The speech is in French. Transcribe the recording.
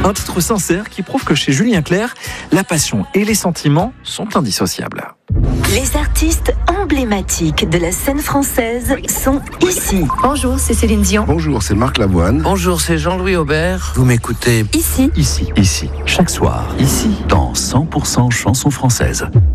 Un titre sincère qui prouve que chez Julien Clerc, la passion et les sentiments sont indissociables. Les artistes emblématiques de la scène française sont ici. Bonjour, c'est Céline Dion. Bonjour, c'est Marc Lavoine. Bonjour, c'est Jean-Louis Aubert. Vous m'écoutez Ici. Ici, chaque soir, ici, dans 100% chansons françaises.